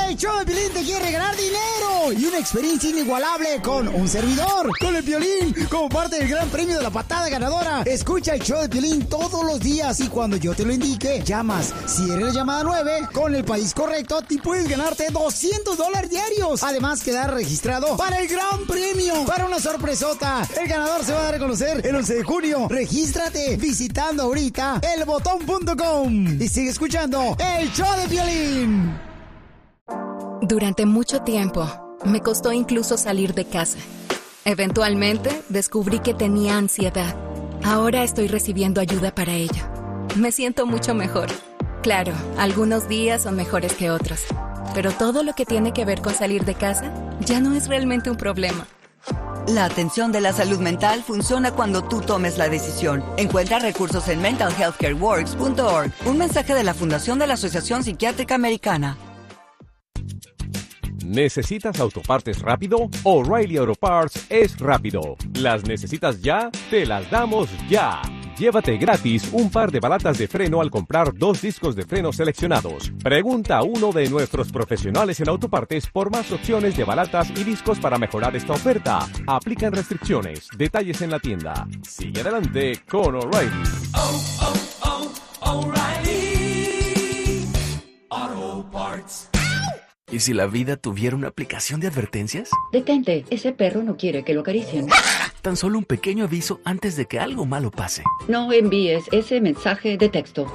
El show de Piolín te quiere ganar dinero y una experiencia inigualable con un servidor. Con el Piolín, como parte del gran premio de la patada ganadora. Escucha el show de Piolín todos los días y cuando yo te lo indique, llamas. Si eres la llamada 9, con el país correcto, te puedes ganarte $200 diarios. Además, quedar registrado para el gran premio, para una sorpresota. El ganador se va a dar a conocer el 11 de junio. Regístrate visitando ahorita elbotón.com y sigue escuchando el show de Piolín. Durante mucho tiempo, me costó incluso salir de casa. Eventualmente, descubrí que tenía ansiedad. Ahora estoy recibiendo ayuda para ello. Me siento mucho mejor. Claro, algunos días son mejores que otros. Pero todo lo que tiene que ver con salir de casa ya no es realmente un problema. La atención de la salud mental funciona cuando tú tomes la decisión. Encuentra recursos en mentalhealthcareworks.org. Un mensaje de la Fundación de la Asociación Psiquiátrica Americana. ¿Necesitas autopartes rápido? O'Reilly Auto Parts es rápido. ¿Las necesitas ya? Te las damos ya. Llévate gratis un par de balatas de freno al comprar 2 discos de freno seleccionados. Pregunta a uno de nuestros profesionales en autopartes por más opciones de balatas y discos para mejorar esta oferta. Aplican restricciones. Detalles en la tienda. Sigue adelante con O'Reilly. O'Reilly Auto Parts. ¿Y si la vida tuviera una aplicación de advertencias? Detente, ese perro no quiere que lo acaricien. Tan solo un pequeño aviso antes de que algo malo pase. No envíes ese mensaje de texto.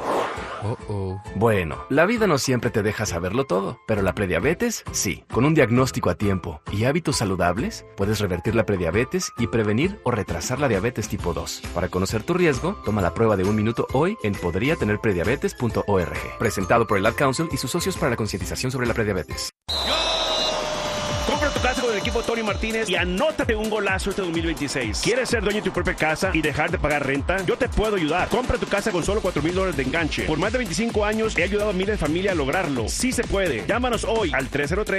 Bueno, la vida no siempre te deja saberlo todo, pero la prediabetes, sí. Con un diagnóstico a tiempo y hábitos saludables, puedes revertir la prediabetes y prevenir o retrasar la diabetes tipo 2. Para conocer tu riesgo, toma la prueba de 1 minuto hoy en podriatenerprediabetes.org. Presentado por el Ad Council y sus socios para la concientización sobre la prediabetes. Compra tu casa con el equipo Tony Martínez y anótate un golazo este 2026. ¿Quieres ser dueño de tu propia casa y dejar de pagar renta? Yo te puedo ayudar. Compra tu casa con solo $4,000 de enganche. Por más de 25 años he ayudado a miles de familias a lograrlo. Sí se puede. Llámanos hoy al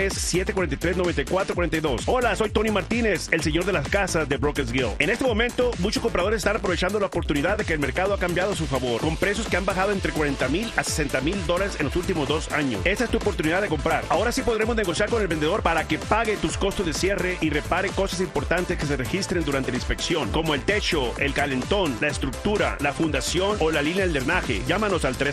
303-743-9442. Hola, soy Tony Martínez, el señor de las casas de Brokers Guild. En este momento, muchos compradores están aprovechando la oportunidad de que el mercado ha cambiado a su favor, con precios que han bajado entre $40,000 a $60,000 en los últimos 2 años. Esa es tu oportunidad de comprar. Ahora sí podremos negociar con el vendedor para que pague tus costos de cierre y repare cosas importantes que se registren durante la inspección, como el techo, el calentón, la estructura, la fundación o la línea del drenaje. Llámanos al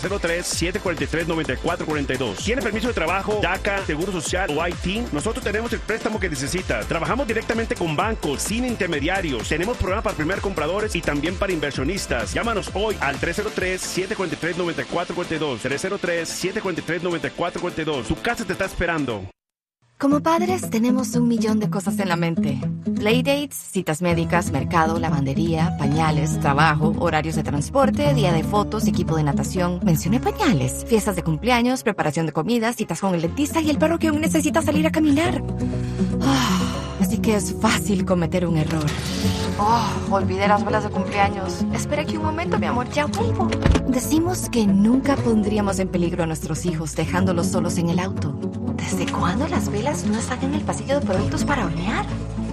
303-743-9442. ¿Tiene permiso de trabajo, DACA, seguro social o IT? Nosotros tenemos el préstamo que necesita. Trabajamos directamente con bancos, sin intermediarios. Tenemos programas para primer compradores y también para inversionistas. Llámanos hoy al 303-743-9442. 303-743-9442. Tu casa te está esperando. Como padres tenemos 1,000,000 de cosas en la mente. Playdates, citas médicas, mercado, lavandería, pañales, trabajo, horarios de transporte, día de fotos, equipo de natación. Mencioné pañales. Fiestas de cumpleaños, preparación de comidas, citas con el dentista y el perro que aún necesita salir a caminar. Así que es fácil cometer un error. Olvidé las velas de cumpleaños. Espera aquí un momento, mi amor, ya vuelvo. Decimos que nunca pondríamos en peligro a nuestros hijos dejándolos solos en el auto. ¿Desde cuándo las velas no están en el pasillo de productos para hornear?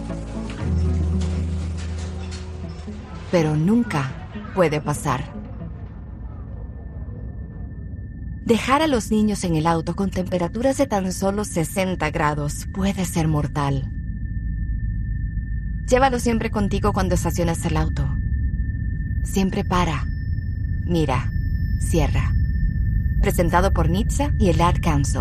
Pero nunca puede pasar. Dejar a los niños en el auto con temperaturas de tan solo 60 grados puede ser mortal. Llévalo siempre contigo cuando estaciones el auto. Siempre para, mira, cierra. Presentado por NHTSA y el Ad Council.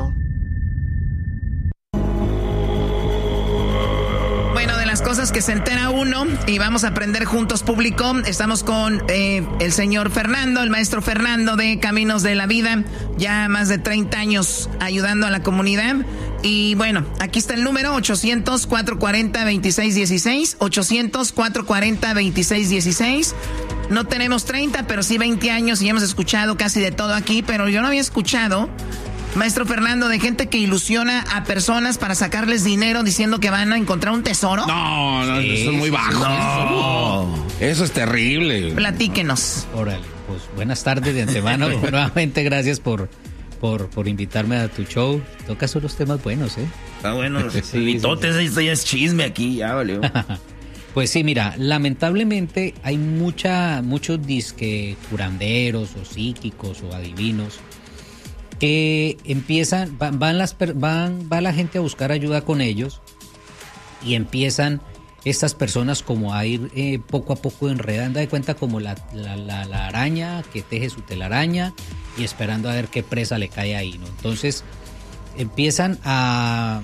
Bueno, de las cosas que se entera uno y vamos a aprender juntos, público. Estamos con el señor Fernando, el maestro Fernando de Caminos de la Vida, ya más de 30 años ayudando a la comunidad. Y bueno, aquí está el número 800-440-2616, 800-440-2616. No tenemos 30, pero sí 20 años y hemos escuchado casi de todo aquí, pero yo no había escuchado, maestro Fernando, de gente que ilusiona a personas para sacarles dinero diciendo que van a encontrar un tesoro. No, sí, eso es muy bajo. No, eso es terrible. Platíquenos. Órale, pues buenas tardes de antemano. Nuevamente gracias por invitarme a tu show. Tocas unos temas buenos, ¿eh? Está bueno. Mitotes, esto ya es chisme aquí, ya valió. Pues sí, mira, lamentablemente hay muchos disque curanderos o psíquicos o adivinos que empiezan, va la gente a buscar ayuda con ellos y empiezan estas personas como a ir poco a poco enredando, de cuenta como la araña que teje su telaraña y esperando a ver qué presa le cae ahí, ¿no? Entonces empiezan a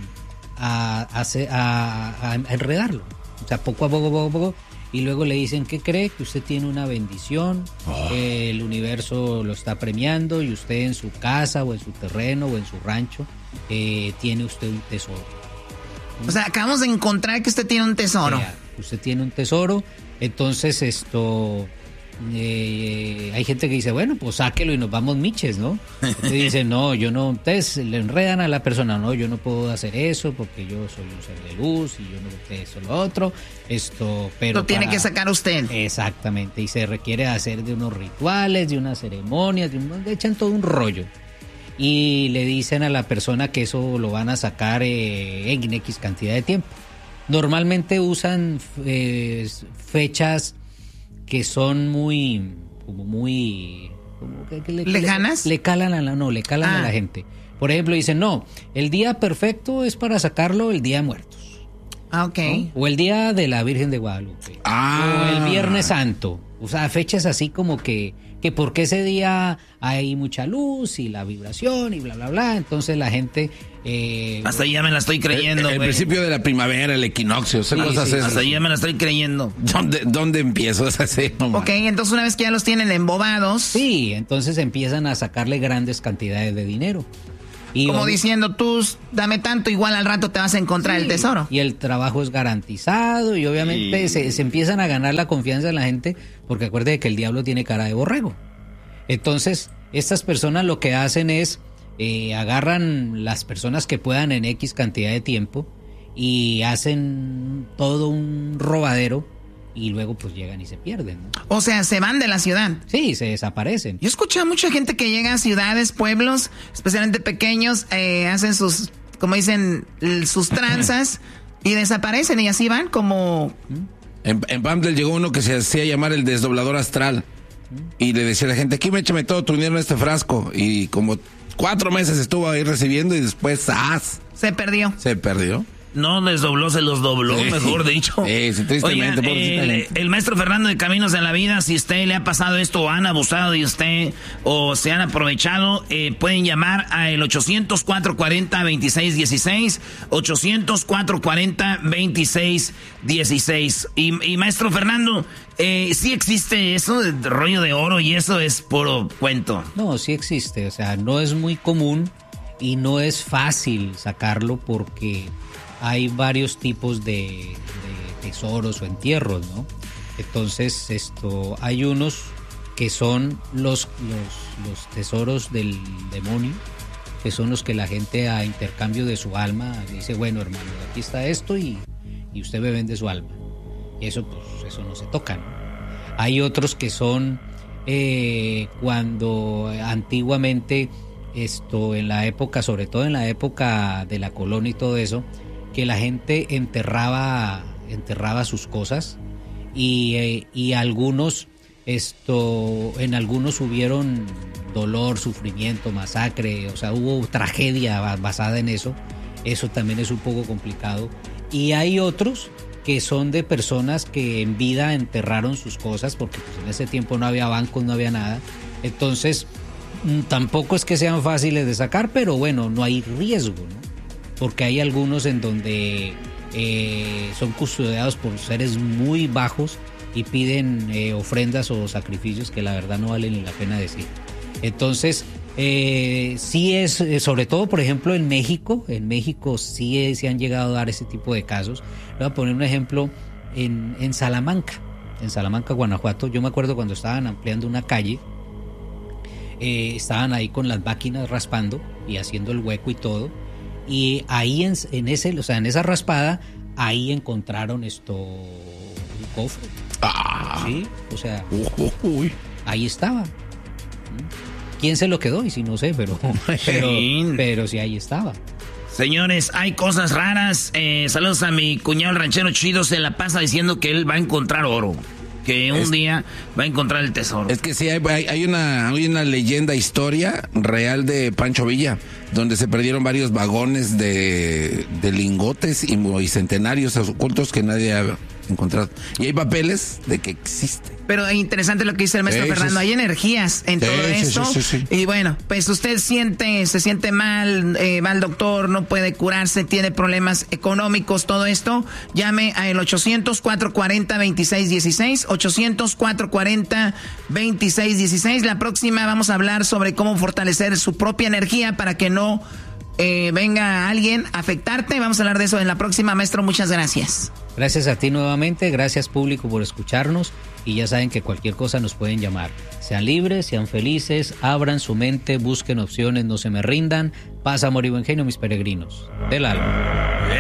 enredarlo, o sea, poco a poco, y luego le dicen, ¿qué cree? Que usted tiene una bendición, el universo lo está premiando y usted en su casa o en su terreno o en su rancho tiene usted un tesoro. O sea, acabamos de encontrar que usted tiene un tesoro. Usted tiene un tesoro, entonces hay gente que dice, bueno, pues sáquelo y nos vamos miches, ¿no? Entonces dice, no, yo no, ustedes le enredan a la persona, no, yo no puedo hacer eso porque yo soy un ser de luz y yo no sé eso, lo otro, pero lo tiene que sacar usted. Exactamente, y se requiere hacer de unos rituales, de unas ceremonias, le echan todo un rollo. Y le dicen a la persona que eso lo van a sacar en X cantidad de tiempo. Normalmente usan fechas que son muy ¿lejanas? Le calan a la gente. Por ejemplo, dicen, no, el día perfecto es para sacarlo el día de muertos. Ok. ¿No? O el día de la Virgen de Guadalupe. O el Viernes Santo. O sea, fechas así como que porque ese día hay mucha luz y la vibración y bla, bla, bla. Entonces la gente... hasta ahí ya me la estoy creyendo. El principio de la primavera, el equinoccio, cosas esas. Hasta ahí ya me la estoy creyendo. ¿Dónde empiezo? Ok, entonces una vez que ya los tienen embobados... Sí, entonces empiezan a sacarle grandes cantidades de dinero. Y como diciendo, tú dame tanto, igual al rato te vas a encontrar el tesoro. Y el trabajo es garantizado y obviamente se empiezan a ganar la confianza de la gente porque acuérdate que el diablo tiene cara de borrego. Entonces, estas personas lo que hacen es agarran las personas que puedan en X cantidad de tiempo y hacen todo un robadero y luego pues llegan y se pierden, ¿no? O sea, se van de la ciudad. Sí, se desaparecen. Yo escuché a mucha gente que llega a ciudades, pueblos, especialmente pequeños, hacen sus, como dicen, sus tranzas y desaparecen y así van como... En Pamdel llegó uno que se hacía llamar el desdoblador astral y le decía a la gente, aquí échame todo tu dinero en este frasco, y como 4 meses estuvo ahí recibiendo y después ¡zas! Se perdió. No desdobló, se los dobló, mejor dicho. Sí, tristemente. Oigan, el maestro Fernando de Caminos de la Vida, si usted le ha pasado esto o han abusado de usted o se han aprovechado, pueden llamar al 800-440-2616, 800-440-2616. Y maestro Fernando, ¿sí existe eso de rollo de oro y eso es puro cuento? No, sí existe, o sea, no es muy común y no es fácil sacarlo porque... hay varios tipos de tesoros o entierros, ¿no? Entonces, hay unos que son los tesoros del demonio, que son los que la gente a intercambio de su alma dice, bueno, hermano, aquí está esto y usted me vende su alma. Y eso, pues, eso no se toca, ¿no? Hay otros que son cuando antiguamente, en la época, sobre todo en la época de la colonia y todo eso, que la gente enterraba sus cosas y algunos en algunos hubieron dolor, sufrimiento, masacre, o sea, hubo tragedia basada en eso. Eso también es un poco complicado. Y hay otros que son de personas que en vida enterraron sus cosas porque pues, en ese tiempo no había bancos, no había nada. Entonces, tampoco es que sean fáciles de sacar, pero bueno, no hay riesgo, ¿no? Porque hay algunos en donde son custodiados por seres muy bajos y piden ofrendas o sacrificios que la verdad no vale ni la pena decir. Entonces, sí es, sobre todo por ejemplo en México sí se han llegado a dar ese tipo de casos. Le voy a poner un ejemplo en Salamanca, Guanajuato. Yo me acuerdo cuando estaban ampliando una calle, estaban ahí con las máquinas raspando y haciendo el hueco y todo. Y ahí en esa raspada, ahí encontraron un cofre. Sí, o sea, ahí estaba. ¿Quién se lo quedó? Y si no sé, pero sí ahí estaba. Señores, hay cosas raras. Saludos a mi cuñado el ranchero chido, se la pasa diciendo que él va a encontrar oro. que un día va a encontrar el tesoro. Es que sí, hay una leyenda, historia real de Pancho Villa, donde se perdieron varios vagones de lingotes y centenarios ocultos que nadie ha encontrado. Y hay papeles de que existe. Pero es interesante lo que dice el maestro Fernando. Hay energías en todo esto. Sí. Y bueno, pues usted se siente mal, va al doctor, no puede curarse, tiene problemas económicos, todo esto. Llame al 800-440-2616. 800-440-2616. La próxima vamos a hablar sobre cómo fortalecer su propia energía para que no venga alguien a afectarte. Vamos a hablar de eso en la próxima. Maestro, muchas gracias. Gracias a ti nuevamente, gracias público por escucharnos y ya saben que cualquier cosa nos pueden llamar. Sean libres, sean felices, abran su mente, busquen opciones, no se me rindan. Paz, amor y buen genio, mis peregrinos del alma.